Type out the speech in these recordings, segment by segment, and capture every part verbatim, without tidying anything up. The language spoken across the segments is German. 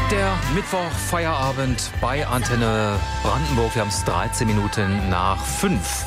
Der Mittwoch-Feierabend bei Antenne Brandenburg. Wir haben es dreizehn Minuten nach fünf.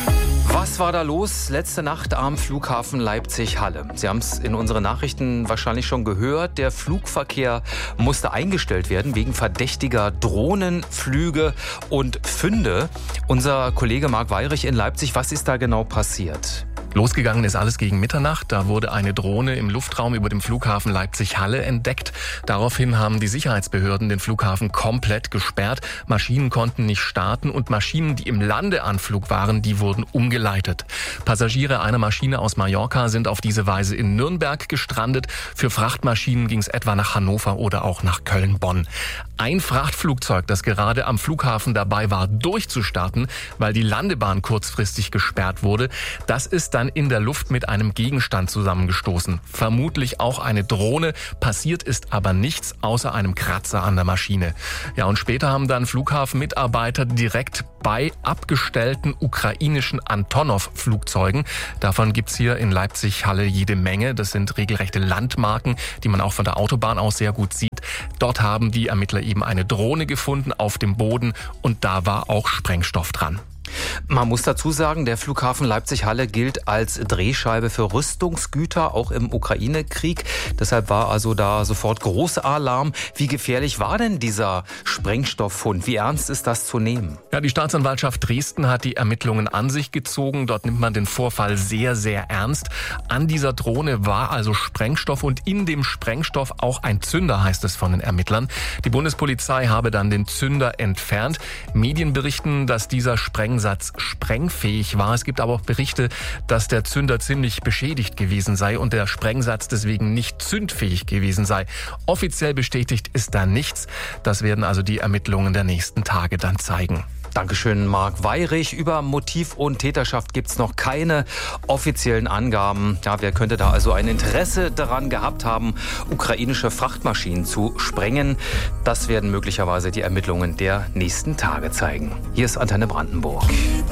Was war da los letzte Nacht am Flughafen Leipzig-Halle? Sie haben es in unseren Nachrichten wahrscheinlich schon gehört. Der Flugverkehr musste eingestellt werden wegen verdächtiger Drohnenflüge und Funde. Unser Kollege Marc Weyrich in Leipzig, was ist da genau passiert? Losgegangen ist alles gegen Mitternacht. Da wurde eine Drohne im Luftraum über dem Flughafen Leipzig-Halle entdeckt. Daraufhin haben die Sicherheitsbehörden den Flughafen komplett gesperrt. Maschinen konnten nicht starten und Maschinen, die im Landeanflug waren, die wurden umgeleitet. Passagiere einer Maschine aus Mallorca sind auf diese Weise in Nürnberg gestrandet. Für Frachtmaschinen ging es etwa nach Hannover oder auch nach Köln-Bonn. Ein Frachtflugzeug, das gerade am Flughafen dabei war, durchzustarten, weil die Landebahn kurzfristig gesperrt wurde, das ist dann in der Luft mit einem Gegenstand zusammengestoßen. Vermutlich auch eine Drohne. Passiert ist aber nichts außer einem Kratzer an der Maschine. Ja, und später haben dann Flughafenmitarbeiter direkt bei abgestellten ukrainischen Antonov-Flugzeugen. Davon gibt's hier in Leipzig-Halle jede Menge. Das sind regelrechte Landmarken, die man auch von der Autobahn aus sehr gut sieht. Dort haben die Ermittler eben eine Drohne gefunden auf dem Boden und da war auch Sprengstoff dran. Man muss dazu sagen, der Flughafen Leipzig-Halle gilt als Drehscheibe für Rüstungsgüter, auch im Ukraine-Krieg. Deshalb war also da sofort großer Alarm. Wie gefährlich war denn dieser Sprengstofffund? Wie ernst ist das zu nehmen? Ja, die Staatsanwaltschaft Dresden hat die Ermittlungen an sich gezogen. Dort nimmt man den Vorfall sehr, sehr ernst. An dieser Drohne war also Sprengstoff und in dem Sprengstoff auch ein Zünder, heißt es von den Ermittlern. Die Bundespolizei habe dann den Zünder entfernt. Medien berichten, dass dieser Sprengsatz sprengfähig war. Es gibt aber auch Berichte, dass der Zünder ziemlich beschädigt gewesen sei und der Sprengsatz deswegen nicht zündfähig gewesen sei. Offiziell bestätigt ist da nichts. Das werden also die Ermittlungen der nächsten Tage dann zeigen. Dankeschön, Marc Weyrich. Über Motiv und Täterschaft gibt's noch keine offiziellen Angaben. Ja, wer könnte da also ein Interesse daran gehabt haben, ukrainische Frachtmaschinen zu sprengen? Das werden möglicherweise die Ermittlungen der nächsten Tage zeigen. Hier ist Antenne Brandenburg.